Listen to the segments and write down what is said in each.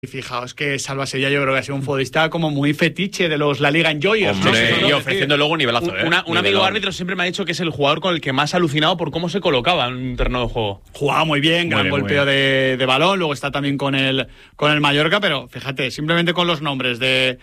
Y fijaos que Salva Sevilla yo creo que ha sido un futbolista como muy fetiche de los La Liga Enjoyers. Y ofreciendo luego un nivelazo. Un amigo árbitro siempre me ha dicho que es el jugador con el que más ha alucinado por cómo se colocaba en un terreno de juego. Jugaba muy bien, gran golpeo de balón, luego está también con el Mallorca, pero fíjate, simplemente con los nombres de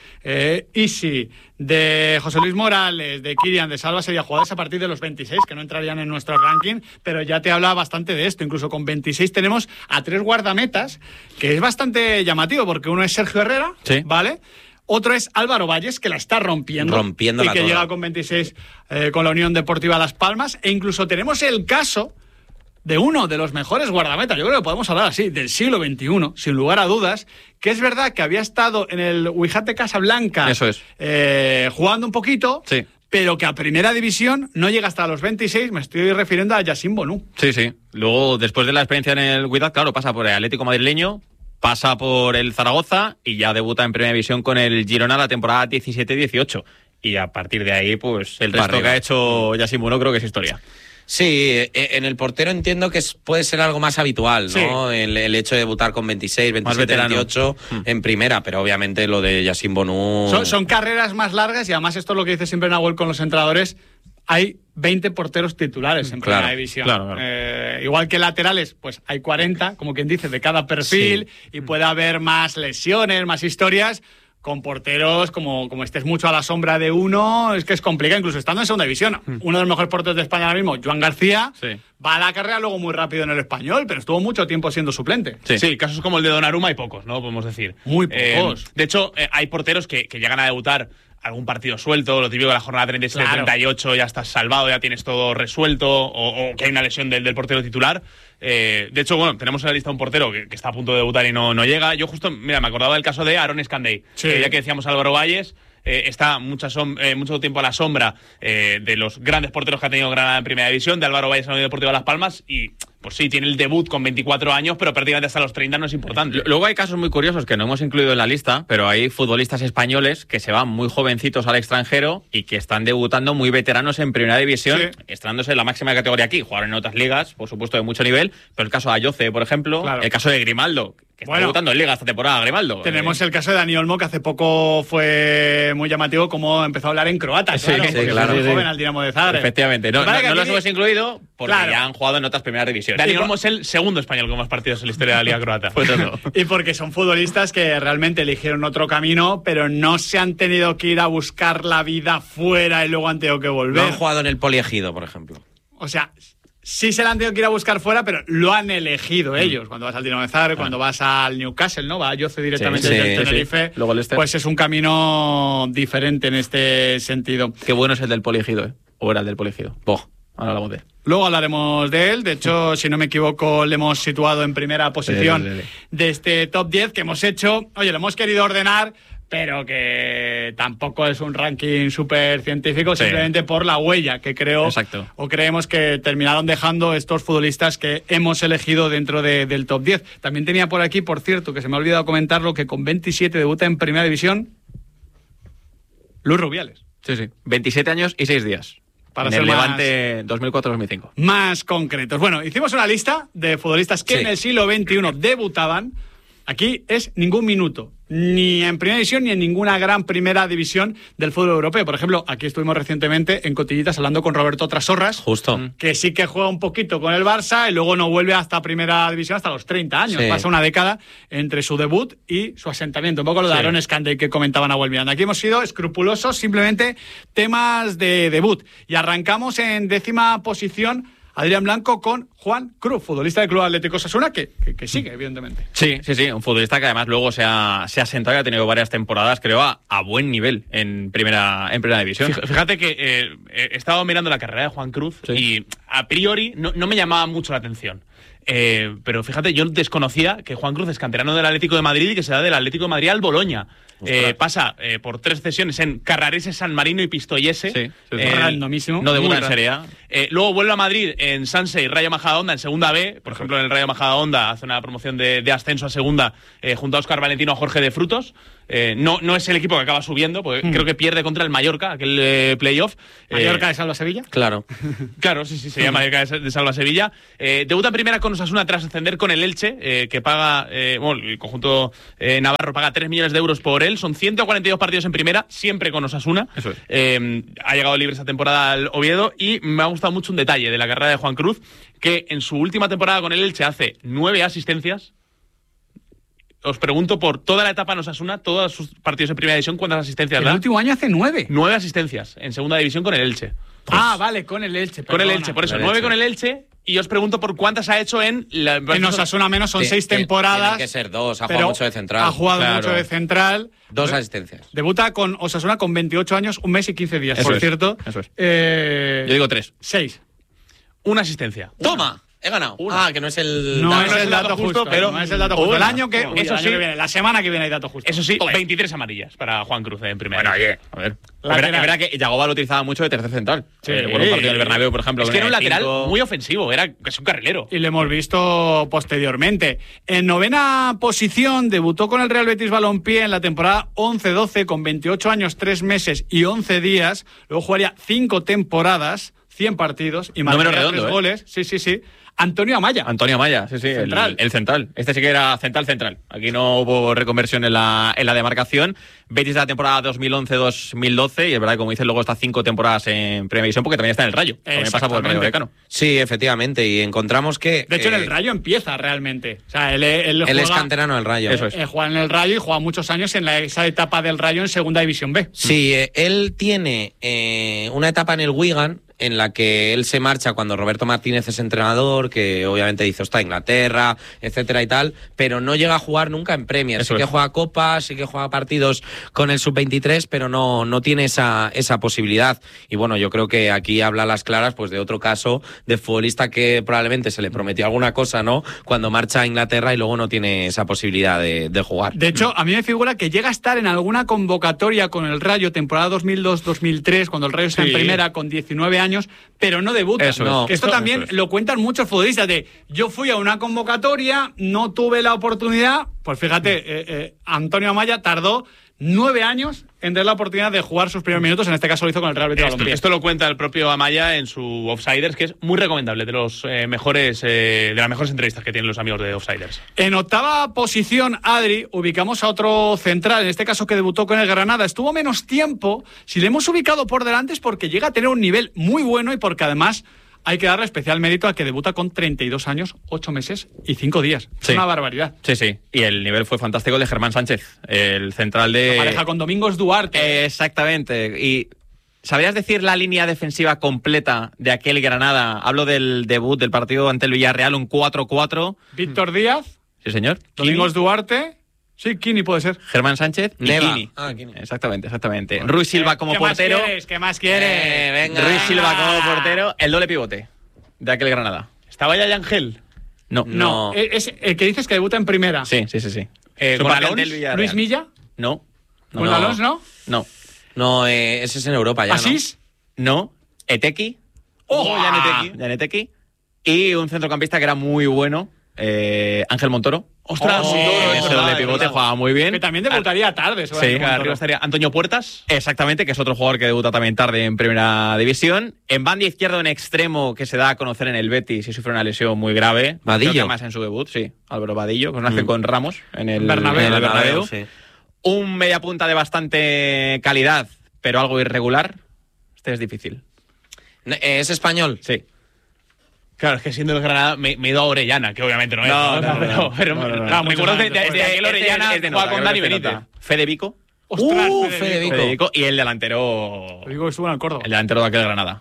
Isi, de José Luis Morales, de Kirian, de Salva Sevilla, jugadores a partir de los 26, que no entrarían en nuestro ranking, pero ya te habla bastante de esto. Incluso con 26 tenemos a 3 guardametas, que es bastante llamativo, porque uno es Sergio Herrera, sí, ¿vale? Otro es Álvaro Valles, que la está rompiendo y que llega con 26 con la Unión Deportiva Las Palmas. E incluso tenemos el caso de uno de los mejores guardametas, yo creo que podemos hablar así, del siglo XXI, sin lugar a dudas, que es verdad que había estado en el Wijate Casablanca. Eso es. Jugando un poquito, sí, pero que a primera división no llega hasta los 26, me estoy refiriendo a Yacine Bonou. Sí, sí. Luego, después de la experiencia en el Wydad, claro, pasa por el Atlético madrileño, pasa por el Zaragoza y ya debuta en Primera División con el Girona la temporada 17-18. Y a partir de ahí, pues el resto que ha hecho Yacine Bonou creo que es historia. Sí, en el portero entiendo que puede ser algo más habitual, ¿no? Sí. El hecho de debutar con 26, 27, 28 en primera, pero obviamente lo de Yacine Bonou... Son carreras más largas y además esto es lo que dice siempre Nahuel con los entrenadores, hay 20 porteros titulares en primera división. Claro. Igual que laterales, pues hay 40, como quien dice, de cada perfil, sí, y puede haber más lesiones, más historias... Con porteros, como estés mucho a la sombra de uno, es que es complicado, incluso estando en segunda división. Uno de los mejores porteros de España ahora mismo, Joan García, va a la carrera luego muy rápido en el Español, pero estuvo mucho tiempo siendo suplente. Sí, casos como el de Donnarumma hay pocos, ¿no? Podemos decir. Muy pocos. De hecho, hay porteros que llegan a debutar algún partido suelto, lo típico de la jornada 37-38, ya estás salvado, ya tienes todo resuelto, o que hay una lesión del portero titular. De hecho, bueno, tenemos en la lista un portero que está a punto de debutar y no llega. Yo justo, mira, me acordaba del caso de Aaron Escandey, ya que decíamos Álvaro Valles, está mucho tiempo a la sombra de los grandes porteros que ha tenido Granada en Primera División, de Álvaro Valles en la Unión Deportiva Las Palmas, y pues sí, tiene el debut con 24 años, pero prácticamente hasta los 30 no es importante. Luego hay casos muy curiosos que no hemos incluido en la lista, pero hay futbolistas españoles que se van muy jovencitos al extranjero y que están debutando muy veteranos en Primera División, estrenándose en la máxima categoría aquí, jugaron en otras ligas, por supuesto, de mucho nivel, pero el caso de Ayoce, por ejemplo, el caso de Grimaldo, que está debutando en Liga esta temporada, Grimaldo. Tenemos el caso de Dani Olmo, que hace poco fue muy llamativo como empezó a hablar en croata, claro, muy joven al Dinamo de Zagreb. Efectivamente, no los hemos incluido porque ya han jugado en otras primeras divisiones. Dani Olmo es el segundo español con más partidos en la historia de la Liga croata. Y porque son futbolistas que realmente eligieron otro camino, pero no se han tenido que ir a buscar la vida fuera y luego han tenido que volver. No han jugado en el Poliegido, por ejemplo. O sea... Sí se la han tenido que ir a buscar fuera, pero lo han elegido ellos. Cuando vas al Dinamo de Zagreb, cuando vas al Newcastle, ¿no? Va a Ayoce directamente desde el Tenerife. Luego el pues es un camino diferente en este sentido. Qué bueno es el del Poliegido, ¿eh? O era el del Poliegido. Ahora hablamos de él. Luego hablaremos de él. De hecho, si no me equivoco, le hemos situado en primera posición de este top 10 que hemos hecho. Oye, lo hemos querido ordenar, pero que tampoco es un ranking súper científico, simplemente por la huella que creo o creemos que terminaron dejando estos futbolistas que hemos elegido dentro del top 10. También tenía por aquí, por cierto, que se me ha olvidado comentarlo, que con 27 debuta en Primera División Luis Rubiales. Sí. 27 años y 6 días. Para en ser el Levante 2004-2005. Más concretos. Bueno, hicimos una lista de futbolistas que en el siglo XXI debutaban. Aquí es ningún minuto, ni en Primera División ni en ninguna gran Primera División del fútbol europeo. Por ejemplo, aquí estuvimos recientemente en Cotillitas hablando con Roberto Trasorras, que sí que juega un poquito con el Barça y luego no vuelve hasta Primera División hasta los 30 años. Pasa una década entre su debut y su asentamiento. Un poco lo de Aaron Escandey que comentaban a Miranda. Aquí hemos sido escrupulosos, simplemente temas de debut. Y arrancamos en 10ª posición. Adrián Blanco con Juan Cruz, futbolista del Club Atlético Osasuna, que sigue, evidentemente. Sí, un futbolista que además luego se ha sentado y ha tenido varias temporadas, creo, a buen nivel en primera división. Fíjate que he estado mirando la carrera de Juan Cruz y a priori no me llamaba mucho la atención. Pero fíjate, yo desconocía que Juan Cruz es canterano del Atlético de Madrid y que se da del Atlético de Madrid al Boloña. Pasa por 3 cesiones en Carrarese, San Marino y Pistoiese. Randomísimo. No debuta en Serie A. Luego vuelve a Madrid en Sanse y Rayo Majadahonda en Segunda B. Por ejemplo, en el Rayo Majadahonda hace una promoción de ascenso a Segunda junto a Óscar Valentino, a Jorge de Frutos. No es el equipo que acaba subiendo, porque creo que pierde contra el Mallorca, aquel playoff. ¿Mallorca de Salva Sevilla? Claro, sí, se llama Mallorca de Salva Sevilla. Debuta en primera con Osasuna tras ascender con el Elche, que paga, el conjunto navarro paga 3 millones de euros por él. Son 142 partidos en primera, siempre con Osasuna. Eso es. Ha llegado libre esta temporada al Oviedo y me ha gustado mucho un detalle de la carrera de Juan Cruz, que en su última temporada con el Elche hace 9 asistencias. Os pregunto por toda la etapa en Osasuna, todos sus partidos en primera división, ¿cuántas asistencias da? El último año hace 9. 9 asistencias en segunda división con el Elche. Vale, con el Elche. Con el Elche, por eso, 9 con el Elche. Y os pregunto por cuántas ha hecho en Osasuna menos, son 6 temporadas. Tienen que ser 2, ha jugado mucho de central. Ha jugado mucho de central. 2 asistencias. Debuta con Osasuna con 28 años, 1 mes y 15 días, por cierto. Eso es. Yo digo 3. 6. Una asistencia. ¡Toma! He ganado. Que no es el no es el dato justo, pero no es el dato justo. El año que eso sí, viene, la semana que viene hay dato justo. Eso sí, 23 amarillas para Juan Cruz en primera. Bueno, oye, a ver. Es verdad que Yagoba lo utilizaba mucho de tercer central. Sí. Bueno, un partido del Bernabéu, por ejemplo. Es que era un lateral muy ofensivo, es un carrilero. Y lo hemos visto posteriormente. En novena posición debutó con el Real Betis Balompié en la temporada 11-12 con 28 años, 3 meses y 11 días. Luego jugaría 5 temporadas, 100 partidos y marcaría 3 goles. Sí. Antonio Amaya, sí, central. El central. Este sí que era central. Aquí no hubo reconversión en la demarcación. Betis de la temporada 2011-2012 y es verdad que, como dices, luego está 5 temporadas en Primera División porque también está en el Rayo. También pasa por el Rayo Vallecano. Sí, efectivamente, y encontramos que... De hecho, en el Rayo empieza realmente. O sea, él es canterano del Rayo. Eso es. Juega en el Rayo y juega muchos años en esa etapa del Rayo en Segunda División B. Sí, él tiene una etapa en el Wigan en la que él se marcha cuando Roberto Martínez es entrenador, que obviamente dice, está Inglaterra, etcétera y tal, pero no llega a jugar nunca en Premier. Sí que juega Copas, sí que juega partidos con el Sub-23, pero no tiene esa posibilidad. Y bueno, yo creo que aquí habla a las claras pues de otro caso de futbolista que probablemente se le prometió alguna cosa, ¿no? Cuando marcha a Inglaterra y luego no tiene esa posibilidad de jugar. De hecho, a mí me figura que llega a estar en alguna convocatoria con el Rayo, temporada 2002-2003, cuando el Rayo está en primera con 19 años, pero no debuta. Esto también lo cuentan muchos futbolistas de yo fui a una convocatoria, no tuve la oportunidad. Pues fíjate, Antonio Amaya tardó 9 años en dar la oportunidad de jugar sus primeros minutos, en este caso lo hizo con el Real Betis Balompié. Esto lo cuenta el propio Amaya en su Offsiders, que es muy recomendable, de los mejores de las mejores entrevistas que tienen los amigos de Offsiders. En octava posición, Adri, ubicamos a otro central, en este caso que debutó con el Granada. Estuvo menos tiempo. Si le hemos ubicado por delante es porque llega a tener un nivel muy bueno y porque además hay que darle especial mérito a que debuta con 32 años, 8 meses y 5 días. Es una barbaridad. Sí. Y el nivel fue fantástico el de Germán Sánchez, el central de... La pareja con Domingos Duarte. Exactamente. Y ¿sabrías decir la línea defensiva completa de aquel Granada? Hablo del debut del partido ante el Villarreal, un 4-4. Víctor Díaz. Sí, señor. Domingos Duarte. Sí, Kini puede ser. Germán Sánchez y Neva. Kini. Kini. Exactamente. Ruiz Silva como portero. ¿Qué más quieres? Venga. Ruiz Silva como portero. El doble pivote de aquel Granada. ¿Estaba ya Ángel? No. Es el que dices que debuta en primera. Sí. ¿Con Alonso? ¿Luis Milla? No. ¿Con Alonso no? No. No, ese es en Europa ya, ¿Asís? No. Eteki. Janeteki. Y un centrocampista que era muy bueno, Ángel Montoro. ¡Ostras! Ese doble pivote jugaba muy bien. Que también debutaría tarde. Sí, arriba estaría Antonio Puertas. Exactamente, que es otro jugador que debuta también tarde en Primera División. En banda izquierda, un extremo que se da a conocer en el Betis y sufre una lesión muy grave. Vadillo. Creo que más en su debut, sí. Álvaro Vadillo, que nace con Ramos en el Bernabéu. Sí. Un media punta de bastante calidad, pero algo irregular. Este es difícil. ¿Es español? Sí. Claro, es que siendo el Granada me he ido a Orellana, que obviamente no es. Pero me acuerdo de aquel Orellana juega con Dani Benítez. Fede Vico. ¡Ostras! Fede Vico. Y el delantero. Te digo que estuvo en el Córdoba. El delantero de aquel Granada.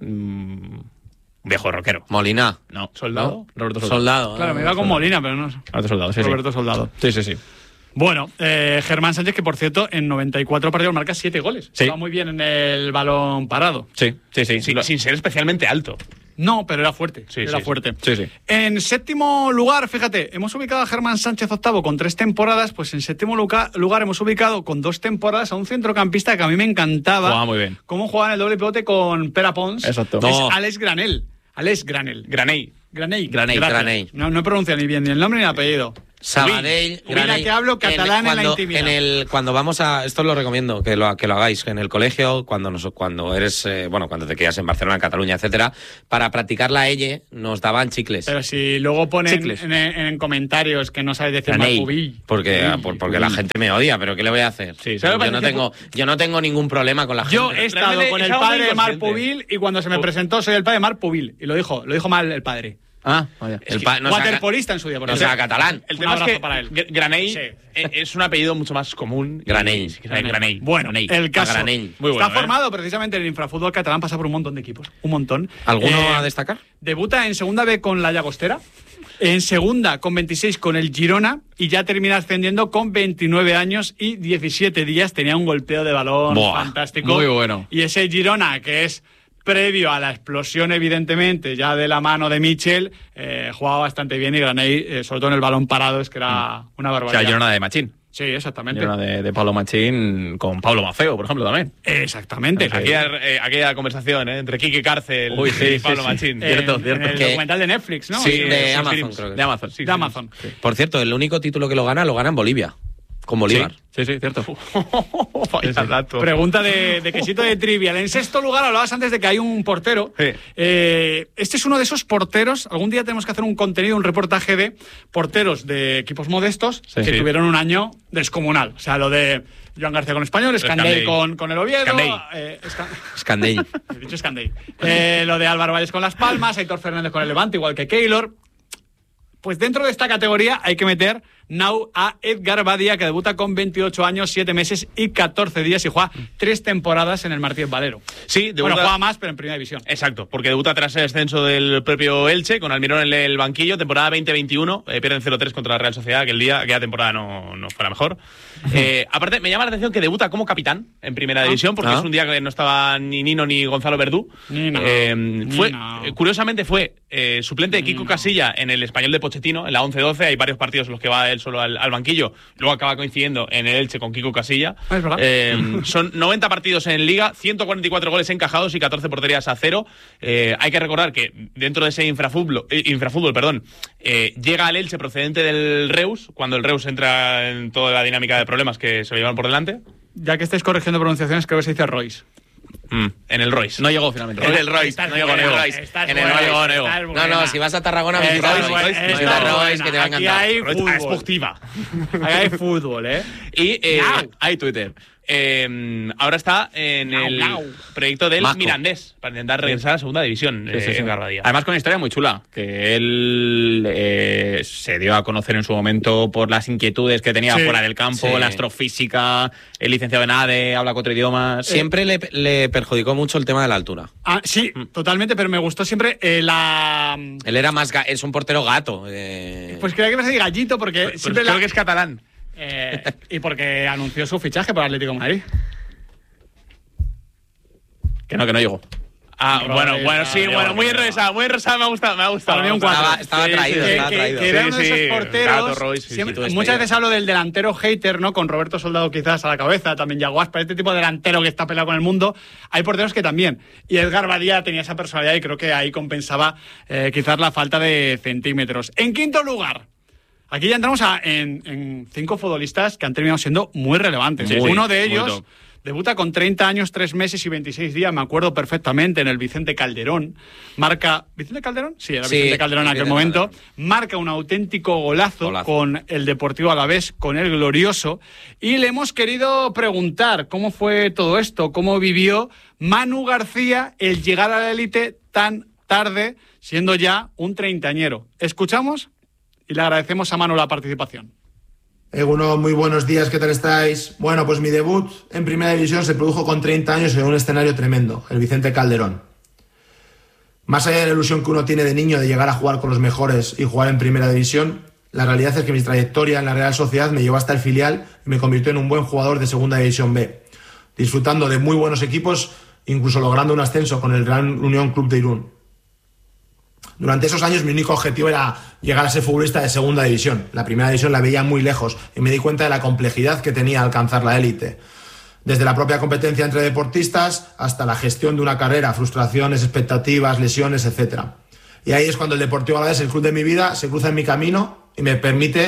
Viejo rockero. Molina. No. ¿Soldado? Roberto Soldado. Claro, me iba con Molina, pero no. Roberto Soldado, sí. Roberto Soldado. Sí. Bueno, Germán Sánchez, que por cierto, en 94 partidos marca 7 goles. Sí. Va muy bien en el balón parado. Sí. Sin ser especialmente alto. No, pero era fuerte. Sí. En séptimo lugar, fíjate, hemos ubicado a Germán Sánchez octavo con 3 temporadas, pues en séptimo lugar hemos ubicado con 2 temporadas a un centrocampista que a mí me encantaba. Jugaba muy bien. Cómo jugaba en el doble pivote con Pere Pons. Exacto. Es Alex Granell. Granell. Granell. No he pronunciado ni bien ni el nombre ni el apellido. Sabadell, Granell. Que hablo catalán en la intimidad. Cuando vamos a... Esto lo recomiendo, que lo hagáis en el colegio, cuando eres... cuando te quedas en Barcelona, en Cataluña, etcétera, para practicar la elle nos daban chicles. Pero si luego ponen en comentarios que no sabes decir Marpubil. Porque la gente me odia, pero ¿qué le voy a hacer? Sí, yo no tengo ningún problema con la gente. Yo he estado con el padre de Marpubil y cuando se me presentó soy el padre de Marpubil. Y lo dijo mal el padre. Vaya. Waterpolista en su día, por no sea catalán. El tema es que para él. Granell es un apellido mucho más común. Granell. Granell. Bueno, el caso Granell. está formado precisamente en el infrafútbol catalán, pasa por un montón de equipos. Un montón. ¿Alguno a destacar? Debuta en segunda B con la Llagostera, en segunda con 26 con el Girona y ya termina ascendiendo con 29 años y 17 días. Tenía un golpeo de balón fantástico. Muy bueno. Y ese Girona, que es previo a la explosión, evidentemente, ya de la mano de Michel, jugaba bastante bien y Granell, sobre todo en el balón parado, es que era una barbaridad. O sea, Girona de Machín. Sí, exactamente. Girona de Pablo Machín con Pablo Maceo, por ejemplo, también. Exactamente. Aquella conversación entre Quique Cárcel y Pablo Machín. Cierto. En el documental de Netflix, ¿no? Sí, de Amazon, creo que. De Amazon. Sí, de Amazon. Sí. Por cierto, el único título que lo gana en Bolivia. Con Bolívar. Sí, cierto. Pregunta de quesito de Trivial. En sexto lugar, hablabas antes de que hay un portero. Sí. Este es uno de esos porteros. Algún día tenemos que hacer un contenido, un reportaje de porteros de equipos modestos que tuvieron un año descomunal. O sea, lo de Joan García con Español, Escandell con el Oviedo. Escandell. He dicho Escandell. Lo de Álvaro Valles con Las Palmas, Aitor Fernández con el Levante, igual que Keylor. Pues dentro de esta categoría hay que meter a Edgar Badía, que debuta con 28 años, 7 meses y 14 días y juega 3 temporadas en el Martínez Valero. Sí, juega más, pero en primera división. Exacto, porque debuta tras el descenso del propio Elche, con Almirón en el banquillo, temporada 2021, pierden 0-3 contra la Real Sociedad, aquella temporada no fue la mejor. Aparte, me llama la atención que debuta como capitán en primera división, porque es un día que no estaba ni Nino ni Gonzalo Verdú. Curiosamente fue suplente de Kiko Casilla en el Español de Pochettino, en la 11-12, hay varios partidos en los que va él solo al banquillo, luego acaba coincidiendo en el Elche con Kiko Casilla. Es verdad. Son 90 partidos en Liga, 144 goles encajados y 14 porterías a cero. Hay que recordar que dentro de ese infrafútbol, llega al Elche procedente del Reus, cuando el Reus entra en toda la dinámica de problemas que se lo llevan por delante. Ya que estáis corrigiendo pronunciaciones, creo que se dice Royce. En el Royce. No llegó finalmente. En el Royce. No llegó en el Royce. No, si vas a Tarragona, visita Royce, que te va a encantar. Aquí hay fútbol. Esportiva. Aquí hay fútbol, Y hay Twitter. Ahora está en el proyecto del Mirandés para intentar regresar a la segunda división en Garbadía. Además, con una historia muy chula, que él se dio a conocer en su momento por las inquietudes que tenía fuera del campo, la astrofísica, el licenciado en ADE, habla 4 idiomas. Siempre le perjudicó mucho el tema de la altura. Sí, totalmente, pero me gustó siempre Él era más... es un portero gato. Pues creía que me decía gallito porque siempre creo que es catalán. Y porque anunció su fichaje por Atlético de Madrid. Que no llegó. Muy enrevesado, me ha gustado. Estaba traído. Que era uno de esos porteros. Muchas veces hablo del delantero hater, ¿no? Con Roberto Soldado quizás a la cabeza, también Yago Aspas, este tipo de delantero que está peleado con el mundo. Hay porteros que también. Y Edgar Badía tenía esa personalidad y creo que ahí compensaba quizás la falta de centímetros. En quinto lugar, aquí ya entramos en 5 futbolistas que han terminado siendo muy relevantes. Uno de ellos debuta con 30 años, 3 meses y 26 días, me acuerdo perfectamente, en el Vicente Calderón. Marca... ¿Vicente Calderón? Sí, era Vicente Calderón en aquel momento. Marca un auténtico golazo con el Deportivo Alavés, con el Glorioso. Y le hemos querido preguntar cómo fue todo esto, cómo vivió Manu García el llegar a la élite tan tarde, siendo ya un treintañero. ¿Escuchamos? Y le agradecemos a Manu la participación. Eguno, muy buenos días, ¿qué tal estáis? Bueno, pues mi debut en Primera División se produjo con 30 años en un escenario tremendo, el Vicente Calderón. Más allá de la ilusión que uno tiene de niño de llegar a jugar con los mejores y jugar en Primera División, la realidad es que mi trayectoria en la Real Sociedad me llevó hasta el filial y me convirtió en un buen jugador de Segunda División B, disfrutando de muy buenos equipos, incluso logrando un ascenso con el Real Unión Club de Irún. Durante esos años mi único objetivo era llegar a ser futbolista de Segunda División. La Primera División la veía muy lejos y me di cuenta de la complejidad que tenía alcanzar la élite. Desde la propia competencia entre deportistas hasta la gestión de una carrera, frustraciones, expectativas, lesiones, etc. Y ahí es cuando el Deportivo Alavés, el club de mi vida, se cruza en mi camino y me permite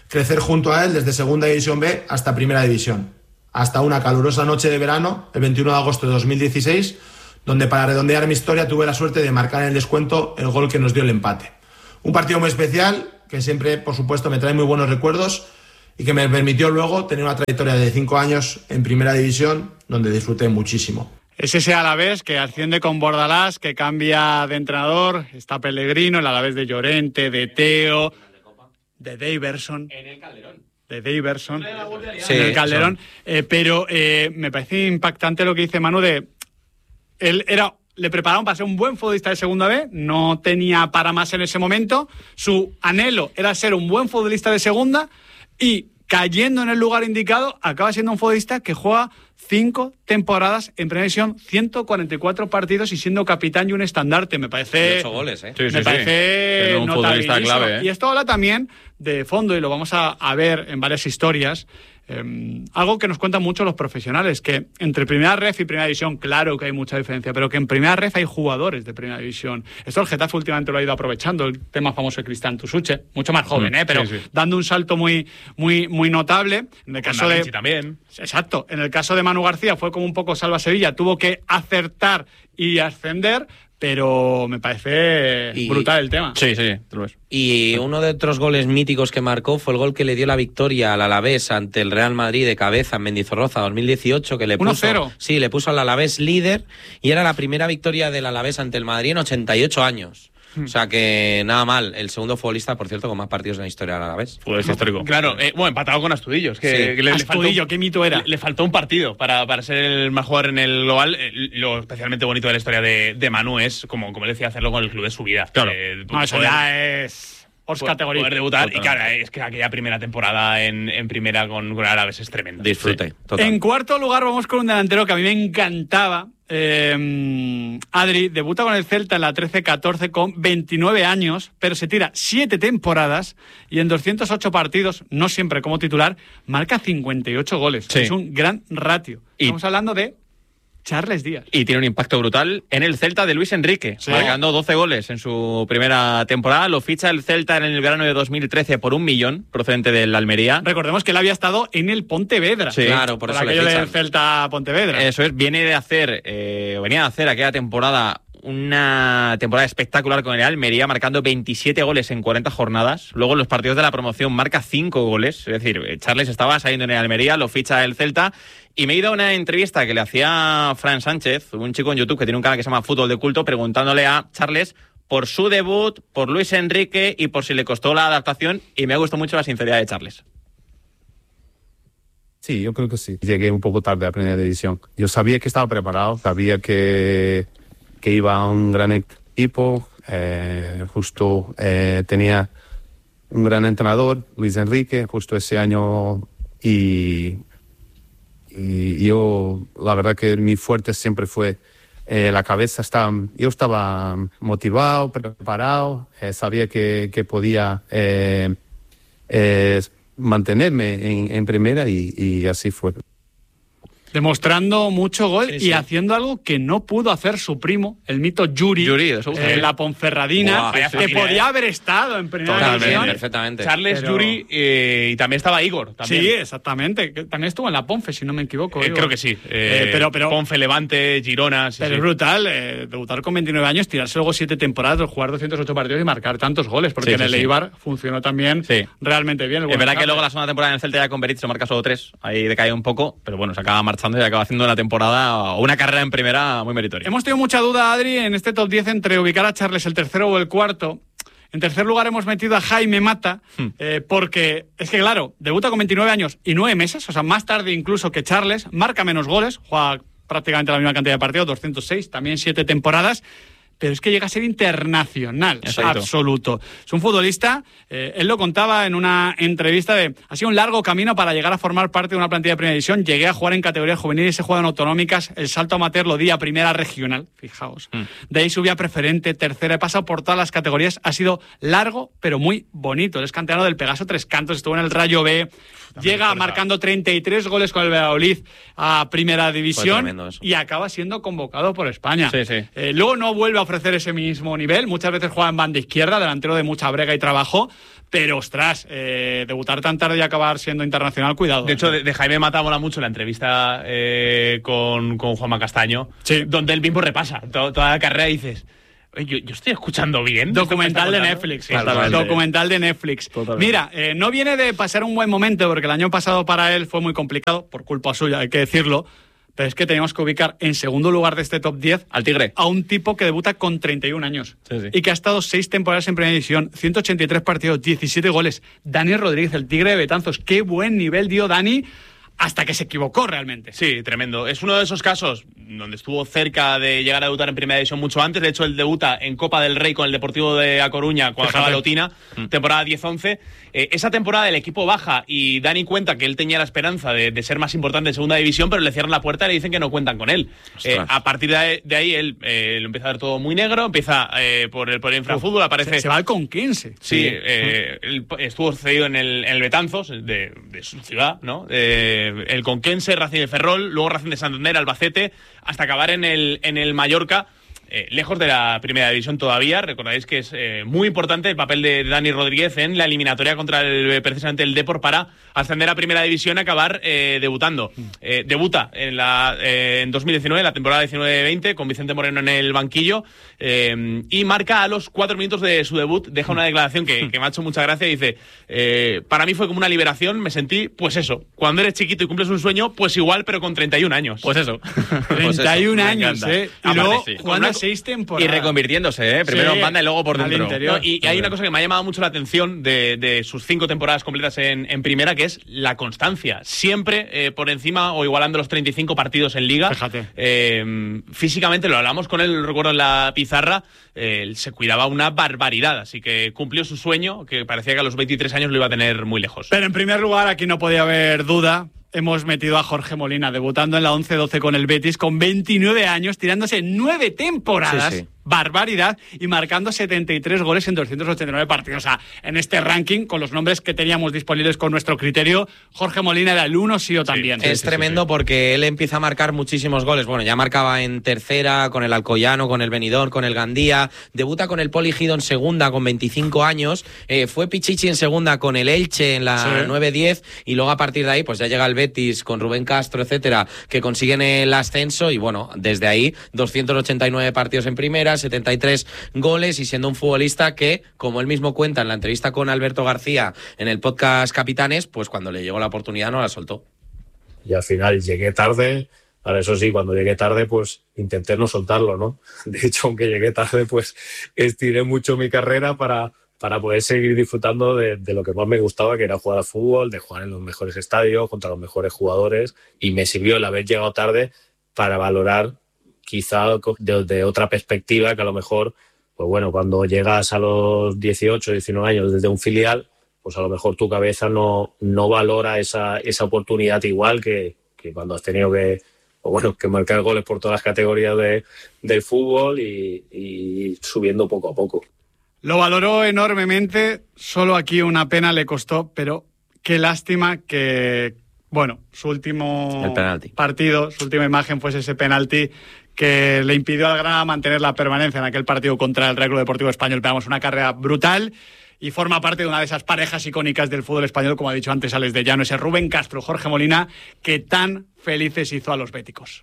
crecer junto a él desde Segunda División B hasta Primera División, hasta una calurosa noche de verano, el 21 de agosto de 2016, donde para redondear mi historia tuve la suerte de marcar en el descuento el gol que nos dio el empate. Un partido muy especial, que siempre, por supuesto, me trae muy buenos recuerdos y que me permitió luego tener una trayectoria de 5 años en Primera División, donde disfruté muchísimo. Es ese Alavés que asciende con Bordalás, que cambia de entrenador, está Pellegrino, el Alavés de Llorente, de Teo, de Daverson. En el Calderón. De Daverson, Sí, en el Calderón. Pero me parece impactante lo que dice Manu de... Le prepararon para ser un buen futbolista de Segunda B, no tenía para más en ese momento. Su anhelo era ser un buen futbolista de Segunda y, cayendo en el lugar indicado, acaba siendo un futbolista que juega 5 temporadas en Primera División, 144 partidos y siendo capitán y un estandarte. Me parece... 8 goles, ¿eh? Sí, me parece es un futbolista notabilísimo. clave, ¿eh? Y esto habla también de fondo, y lo vamos a ver en varias historias, algo que nos cuentan mucho los profesionales, que entre Primera Ref y Primera División, claro que hay mucha diferencia, pero que en Primera Ref hay jugadores de Primera División. Esto el Getafe últimamente lo ha ido aprovechando, el tema famoso de Cristian Tusuche, mucho más joven, pero sí. Dando un salto muy notable. En el caso de también. Exacto. En el caso de Manu García fue como un poco Salva Sevilla, tuvo que acertar y ascender, pero me parece brutal el tema. Sí, tú lo ves. Y uno de otros goles míticos que marcó fue el gol que le dio la victoria al Alavés ante el Real Madrid de cabeza en Mendizorroza 2018, que le puso 1-0. Sí, le puso al Alavés líder y era la primera victoria del Alavés ante el Madrid en 88 años. O sea que nada mal. El segundo futbolista, por cierto, con más partidos en la historia del Alavés. Futbolista histórico. Claro, empatado con Astudillos. Que Sí. le Astudillo, faltó, qué mito era. Le faltó un partido para ser el más jugador en el global. Lo especialmente bonito de la historia de Manu es, como él decía, hacerlo con el club de su vida. Claro. No, eso ya es... categoría. Poder debutar. Y claro, es que aquella primera temporada en primera con Alavés es tremenda. Disfrute. Sí. Total. En cuarto lugar vamos con un delantero que a mí me encantaba. Adri debuta con el Celta en la 13-14 con 29 años, pero se tira 7 temporadas y en 208 partidos, no siempre como titular, marca 58 goles. Sí. Es un gran ratio. Estamos hablando de Charles Díaz. Y tiene un impacto brutal en el Celta de Luis Enrique, marcando 12 goles en su primera temporada. Lo ficha el Celta en el verano de 2013 por 1 millón, procedente del Almería. Recordemos que él había estado en el Pontevedra. Sí. Claro, por eso le aquello fichan. del Celta Pontevedra. Eso es, venía de hacer aquella temporada una temporada espectacular con el Almería, marcando 27 goles en 40 jornadas. Luego en los partidos de la promoción marca 5 goles. Es decir, Charles estaba saliendo en el Almería, lo ficha el Celta. Y me he ido a una entrevista que le hacía Fran Sánchez, un chico en YouTube que tiene un canal que se llama Fútbol de Culto, preguntándole a Charles por su debut, por Luis Enrique y por si le costó la adaptación. Y me ha gustado mucho la sinceridad de Charles. Sí, yo creo que sí. Llegué un poco tarde a Primera División. Yo sabía que estaba preparado, sabía que iba a un gran equipo, tenía un gran entrenador, Luis Enrique, justo ese año, y yo, la verdad que mi fuerte siempre fue la cabeza. Yo estaba motivado, preparado, sabía que podía mantenerme en primera y así fue. Demostrando mucho gol Sí. y haciendo algo que no pudo hacer su primo, el mito Yuri, eso gusta. la Ponferradina, Buah, que podía haber estado en Primera Totalmente, División. perfectamente. Charles, Pero- Yuri y también estaba Igor. También. Sí, exactamente. Que también estuvo en la Ponfe, si no me equivoco. Igor. Creo que sí. Pero Ponfe, Levante, Girona. Sí, pero sí. es brutal debutar con 29 años, tirarse luego 7 temporadas, jugar 208 partidos y marcar tantos goles, porque Sí, en el sí. Eibar funcionó también Sí. realmente bien. El Es buen verdad que Charles. luego la segunda temporada en el Celta ya con Berizzo marca solo 3. Ahí decae un poco, pero bueno, se acaba marchando y acaba haciendo una temporada o una carrera en primera muy meritoria. Hemos tenido mucha duda, Adri, en este top 10 entre ubicar a Charles el tercero o el cuarto. En tercer lugar hemos metido a Jaime Mata, porque es que, claro, debuta con 29 años y 9 meses, o sea, más tarde incluso que Charles, marca menos goles, juega prácticamente la misma cantidad de partidos, 206, también 7 temporadas, pero es que llega a ser internacional, Exacto. absoluto. Es un futbolista, él lo contaba en una entrevista ha sido un largo camino para llegar a formar parte de una plantilla de Primera División. Llegué a jugar en categorías juveniles, he jugado en autonómicas, el salto amateur lo di a Primera Regional, fijaos. De ahí subí a Preferente, tercera, he pasado por todas las categorías, ha sido largo, pero muy bonito. Él es canterano del Pegaso Tres Cantos, estuvo en el Rayo B, llega marcando 33 goles con el Valladolid a Primera División y acaba siendo convocado por España. Luego no vuelve a ofrecer ese mismo nivel, muchas veces juega en banda izquierda, delantero de mucha brega y trabajo, pero ostras, debutar tan tarde y acabar siendo internacional, cuidado. De hecho, de Jaime Mata mola mucho la entrevista con Juanma Castaño, donde él mismo repasa toda la carrera y dices... Yo estoy escuchando bien. Documental de Netflix. Documental de Netflix. Totalmente. Mira, no viene de pasar un buen momento porque el año pasado para él fue muy complicado, por culpa suya, hay que decirlo. Pero es que tenemos que ubicar en segundo lugar de este top 10 al Tigre, a un tipo que debuta con 31 años y que ha estado 6 temporadas en Primera División, 183 partidos, 17 goles. Dani Rodríguez, el Tigre de Betanzos. Qué buen nivel dio Dani hasta que se equivocó realmente. Sí, tremendo. Es uno de esos casos donde estuvo cerca de llegar a debutar en Primera División mucho antes. De hecho, él debuta en Copa del Rey con el Deportivo de A Coruña cuando estaba Lotina, temporada 10-11. Esa temporada el equipo baja y Dani cuenta que él tenía la esperanza de ser más importante en Segunda División, pero le cierran la puerta y le dicen que no cuentan con él. A partir de ahí él lo empieza a ver todo muy negro, empieza por el infrafútbol, aparece... Se va al Conquense. Sí, él estuvo cedido en el Betanzos, de su ciudad, ¿no? El Conquense, Racing de Ferrol, luego Racing de Santander, Albacete, hasta acabar en el Mallorca, lejos de la Primera División todavía. Recordáis que es muy importante el papel de Dani Rodríguez en la eliminatoria contra precisamente el Depor para ascender a Primera División y acabar debutando. Debuta en 2019, la temporada 19-20, con Vicente Moreno en el banquillo, y marca a los 4 minutos de su debut. Deja una declaración que me ha hecho mucha gracia. Dice, para mí fue como una liberación, me sentí, pues eso, cuando eres chiquito y cumples un sueño, pues igual, pero con 31 años. Pues eso. 31 años, Y luego jugando 6 temporadas. Y reconvirtiéndose, primero en banda y luego por dentro. No, y hay una cosa que me ha llamado mucho la atención de sus 5 temporadas completas en Primera, que es la constancia. Siempre por encima o igualando los 35 partidos en Liga. Fíjate. Físicamente, lo hablamos con él, recuerdo en la pizarra, él se cuidaba una barbaridad. Así que cumplió su sueño, que parecía que a los 23 años lo iba a tener muy lejos. Pero en primer lugar, aquí no podía haber duda. Hemos metido a Jorge Molina, debutando en la 11-12 con el Betis, con 29 años, tirándose 9 temporadas, barbaridad, y marcando 73 goles en 289 partidos. O sea, en este ranking, con los nombres que teníamos disponibles con nuestro criterio, Jorge Molina era el uno sí o también. Es tremendo porque él empieza a marcar muchísimos goles. Bueno, ya marcaba en tercera, con el Alcoyano, con el Benidorm, con el Gandía. Debuta con el Poligido en segunda con 25 años. Fue Pichichi en segunda con el Elche en la 9-10. Y luego a partir de ahí, pues ya llega el Betis con Rubén Castro, etcétera, que consiguen el ascenso. Y bueno, desde ahí, 289 partidos en primera, 73 goles, y siendo un futbolista que, como él mismo cuenta en la entrevista con Alberto García en el podcast Capitanes, pues cuando le llegó la oportunidad no la soltó. Y al final llegué tarde. Ahora, eso sí, cuando llegué tarde, pues intenté no soltarlo, ¿no? De hecho, aunque llegué tarde, pues estiré mucho mi carrera para poder seguir disfrutando de lo que más me gustaba, que era jugar al fútbol, de jugar en los mejores estadios, contra los mejores jugadores, y me sirvió el haber llegado tarde para valorar quizá de otra perspectiva, que a lo mejor, pues bueno, cuando llegas a los 18, 19 años desde un filial, pues a lo mejor tu cabeza no valora esa oportunidad igual que cuando has tenido que marcar goles por todas las categorías del fútbol y subiendo poco a poco. Lo valoró enormemente, solo aquí una pena le costó, pero qué lástima que, bueno, su último partido, su última imagen fuese ese penalti que le impidió al Granada mantener la permanencia en aquel partido contra el Real Club Deportivo Español. Pegamos una carrera brutal y forma parte de una de esas parejas icónicas del fútbol español, como ha dicho antes Alex de Llano, ese Rubén Castro, Jorge Molina, que tan felices hizo a los béticos.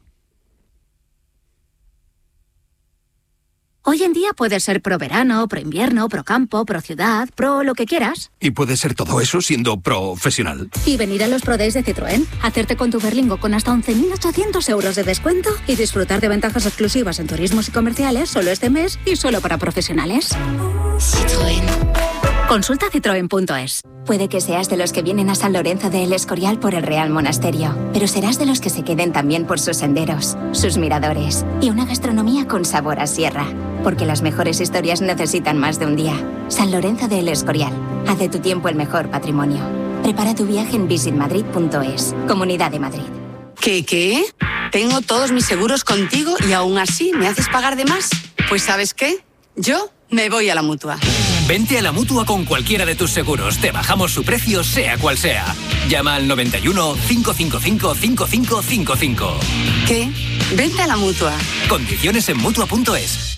Hoy en día puedes ser pro verano, pro invierno, pro campo, pro ciudad, pro lo que quieras. Y puedes ser todo eso siendo profesional. Y venir a los Pro Days de Citroën, hacerte con tu Berlingo con hasta 11.800 euros de descuento y disfrutar de ventajas exclusivas en turismos y comerciales solo este mes y solo para profesionales. Citroën. Consulta citroen.es. Puede que seas de los que vienen a San Lorenzo de El Escorial por el Real Monasterio, pero serás de los que se queden también por sus senderos, sus miradores y una gastronomía con sabor a sierra. Porque las mejores historias necesitan más de un día. San Lorenzo de El Escorial. Haz de tu tiempo el mejor patrimonio. Prepara tu viaje en visitmadrid.es. Comunidad de Madrid. ¿Qué? Tengo todos mis seguros contigo y aún así me haces pagar de más. Pues ¿sabes qué? Yo me voy a la Mutua. Vente a la Mutua con cualquiera de tus seguros. Te bajamos su precio, sea cual sea. Llama al 91 555 5555. ¿Qué? Vente a la Mutua. Condiciones en Mutua.es.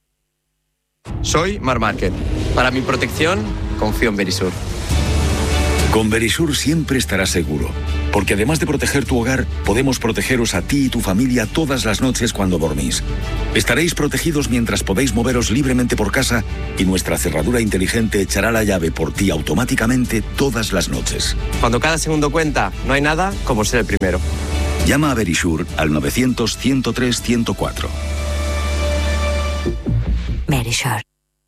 Soy Marc Márquez. Para mi protección, confío en Verisur. Con Verisur siempre estarás seguro, porque además de proteger tu hogar, podemos protegeros a ti y tu familia todas las noches cuando dormís. Estaréis protegidos mientras podéis moveros libremente por casa y nuestra cerradura inteligente echará la llave por ti automáticamente todas las noches. Cuando cada segundo cuenta, no hay nada como ser el primero. Llama a Verisur al 900-103-104. Verisur.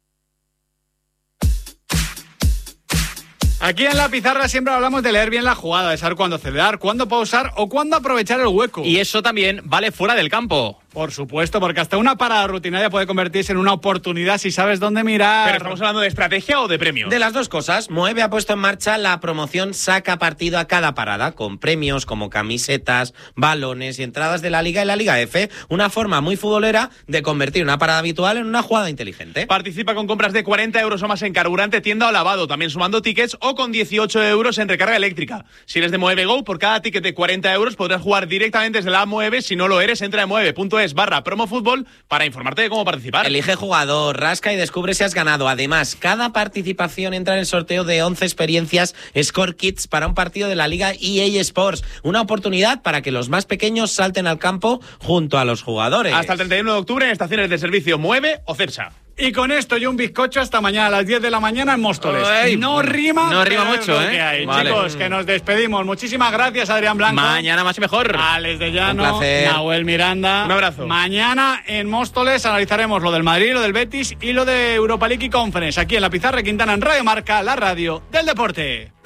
Aquí en La Pizarra siempre hablamos de leer bien la jugada, de saber cuándo acelerar, cuándo pausar o cuándo aprovechar el hueco. Y eso también vale fuera del campo. Por supuesto, porque hasta una parada rutinaria puede convertirse en una oportunidad si sabes dónde mirar. ¿Pero estamos hablando de estrategia o de premios? De las dos cosas. Moeve ha puesto en marcha la promoción Saca Partido a cada parada, con premios como camisetas, balones y entradas de la Liga y la Liga F. Una forma muy futbolera de convertir una parada habitual en una jugada inteligente. Participa con compras de 40 euros o más en carburante, tienda o lavado, también sumando tickets, o con 18 euros en recarga eléctrica. Si eres de Moeve Go, por cada ticket de 40 euros podrás jugar directamente desde la Moeve. Si no lo eres, entra en moeve.es/promofutbol para informarte de cómo participar. Elige jugador, rasca y descubre si has ganado. Además, cada participación entra en el sorteo de 11 experiencias Score Kits para un partido de la Liga EA Sports. Una oportunidad para que los más pequeños salten al campo junto a los jugadores. Hasta el 31 de octubre en estaciones de servicio Moeve o Cepsa. Y con esto y un bizcocho hasta mañana a las 10 de la mañana en Móstoles. Ay, no rima mucho, ¿eh? Que hay. Vale. Chicos, que nos despedimos. Muchísimas gracias, Adrián Blanco. Mañana más y mejor. Alex de Llano, Un placer. Nahuel Miranda. Un abrazo. Mañana en Móstoles analizaremos lo del Madrid, lo del Betis y lo de Europa League y Conference. Aquí en La Pizarra, Quintana, en Radio Marca, la radio del deporte.